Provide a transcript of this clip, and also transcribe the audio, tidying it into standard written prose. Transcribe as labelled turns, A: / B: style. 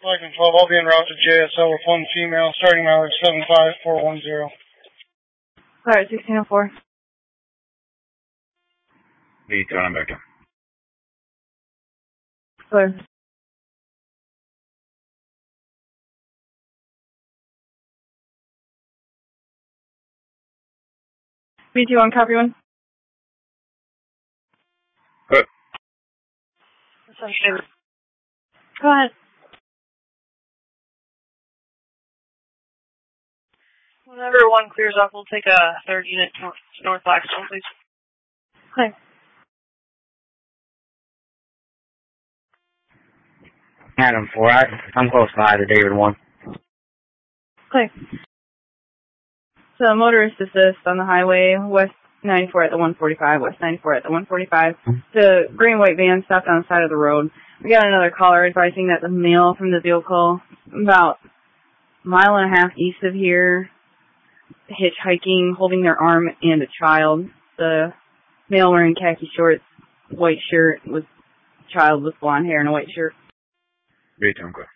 A: Lincoln 12, I'll be en route to JSL with one female, starting mileage 75410.
B: Alright, 1604.
C: B2, I'm back in.
B: Clear. B2 on copy one.
C: Good.
B: Go ahead.
D: Whenever one clears off, we'll take a third unit to North Blackstone, please.
B: Clear.
E: Adam 4, I'm close by to David 1.
B: Clear. So motorist assist on the highway, west 94 at the 145, west 94 at the 145. The green and white van stopped on the side of the road. We got another caller advising that the male from the vehicle, about a mile and a half east of here, hitchhiking, holding their arm and a child. The male wearing khaki shorts, white shirt, with child with blonde hair and a white shirt.
C: B2, I'm clear.